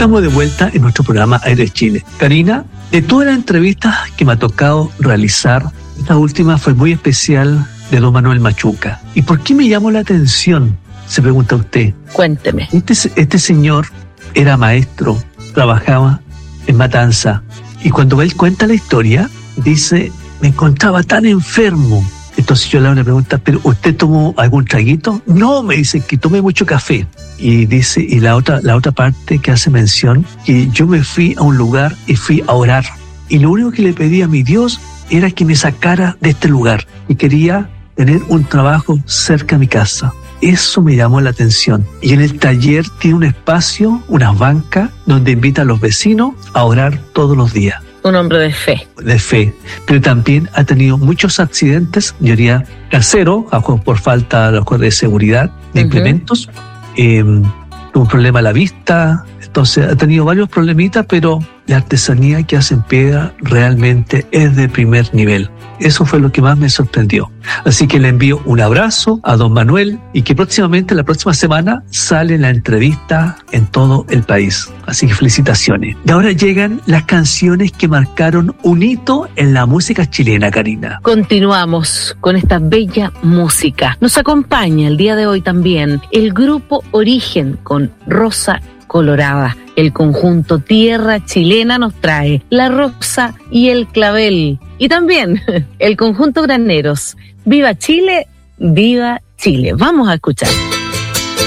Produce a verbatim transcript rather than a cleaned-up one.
Estamos de vuelta en nuestro programa Aire Chile. Karina, de todas las entrevistas que me ha tocado realizar, esta última fue muy especial, de don Manuel Machuca. ¿Y por qué me llamó la atención? Se pregunta usted. Cuénteme. Este, este señor era maestro, trabajaba en Matanza, y cuando él cuenta la historia, dice, me encontraba tan enfermo. Entonces yo le hago una pregunta, ¿pero usted tomó algún traguito? No, me dice que tomé mucho café. Y dice, y la otra, la otra parte que hace mención, que yo me fui a un lugar y fui a orar. Y lo único que le pedí a mi Dios era que me sacara de este lugar. Y quería tener un trabajo cerca de mi casa. Eso me llamó la atención. Y en el taller tiene un espacio, unas bancas, donde invita a los vecinos a orar todos los días. Un hombre de fe. De fe. Pero también ha tenido muchos accidentes, yo diría caseros, por falta de seguridad, de uh-huh. implementos. Eh, un problema a la vista. Entonces ha tenido varios problemitas, pero la artesanía que hace en piedra realmente es de primer nivel. Eso fue lo que más me sorprendió. Así que le envío un abrazo a don Manuel y que próximamente, la próxima semana, sale la entrevista en todo el país. Así que felicitaciones. Y ahora llegan las canciones que marcaron un hito en la música chilena, Karina. Continuamos con esta bella música. Nos acompaña el día de hoy también el grupo Origen con Rosa Colorada. El conjunto Tierra Chilena nos trae La Rosa y el Clavel. Y también el conjunto Graneros. ¡Viva Chile! ¡Viva Chile! Vamos a escuchar.